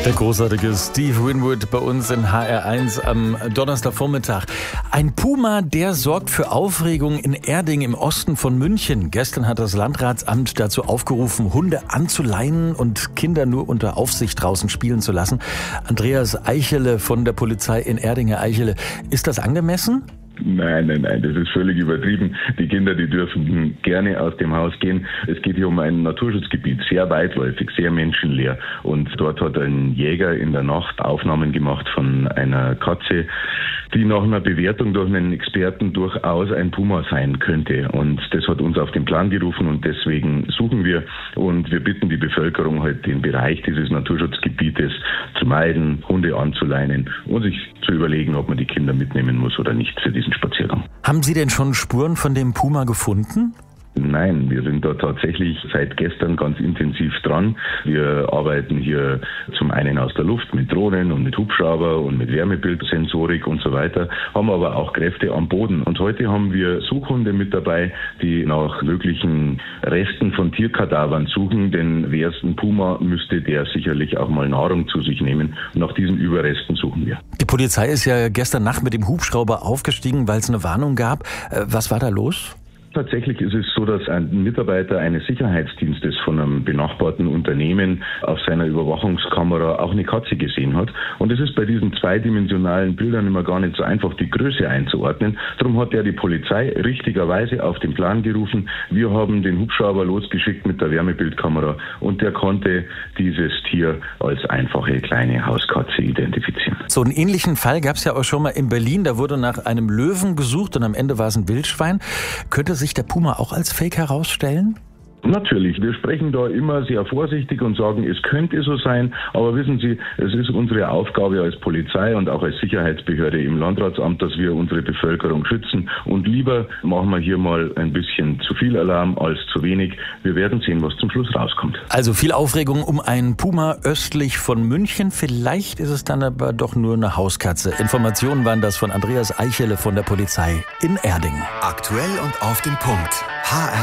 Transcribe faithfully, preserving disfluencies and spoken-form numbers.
Der großartige Steve Winwood bei uns in H R eins am Donnerstagvormittag. Ein Puma, der sorgt für Aufregung in Erding im Osten von München. Gestern hat das Landratsamt dazu aufgerufen, Hunde anzuleinen und Kinder nur unter Aufsicht draußen spielen zu lassen. Andreas Eichele von der Polizei in Erding. Herr Eichele, ist das angemessen? Nein, nein, nein, das ist völlig übertrieben. Die Kinder, die dürfen gerne aus dem Haus gehen. Es geht hier um ein Naturschutzgebiet, sehr weitläufig, sehr menschenleer. Und dort hat ein Jäger in der Nacht Aufnahmen gemacht von einer Katze, die nach einer Bewertung durch einen Experten durchaus ein Puma sein könnte. Und das hat uns auf den Plan gerufen und deswegen suchen wir. Und wir bitten die Bevölkerung halt, den Bereich dieses Naturschutzgebietes zu meiden, Hunde anzuleinen und sich zu überlegen, ob man die Kinder mitnehmen muss oder nicht für diesen Spaziergang. Haben Sie denn schon Spuren von dem Puma gefunden? Nein, wir sind da tatsächlich seit gestern ganz intensiv dran. Wir arbeiten hier zum einen aus der Luft mit Drohnen und mit Hubschrauber und mit Wärmebildsensorik und so weiter, haben aber auch Kräfte am Boden. Und heute haben wir Suchhunde mit dabei, die nach möglichen Resten von Tierkadavern suchen, denn wäre es ein Puma, müsste der sicherlich auch mal Nahrung zu sich nehmen. Und nach diesen Überresten suchen wir. Die Polizei ist ja gestern Nacht mit dem Hubschrauber aufgestiegen, weil es eine Warnung gab. Was war da los? Tatsächlich ist es so, dass ein Mitarbeiter eines Sicherheitsdienstes von einem benachbarten Unternehmen auf seiner Überwachungskamera auch eine Katze gesehen hat. Und es ist bei diesen zweidimensionalen Bildern immer gar nicht so einfach, die Größe einzuordnen. Darum hat er die Polizei richtigerweise auf den Plan gerufen. Wir haben den Hubschrauber losgeschickt mit der Wärmebildkamera und der konnte dieses Tier als einfache kleine Hauskatze identifizieren. So einen ähnlichen Fall gab es ja auch schon mal in Berlin. Da wurde nach einem Löwen gesucht und am Ende war es ein Wildschwein. Könnte sich der Puma auch als Fake herausstellen? Natürlich, wir sprechen da immer sehr vorsichtig und sagen, es könnte so sein, aber wissen Sie, es ist unsere Aufgabe als Polizei und auch als Sicherheitsbehörde im Landratsamt, dass wir unsere Bevölkerung schützen und lieber machen wir hier mal ein bisschen zu viel Alarm als zu wenig. Wir werden sehen, was zum Schluss rauskommt. Also viel Aufregung um einen Puma östlich von München, vielleicht ist es dann aber doch nur eine Hauskatze. Informationen waren das von Andreas Eichele von der Polizei in Erding. Aktuell und auf den Punkt. H R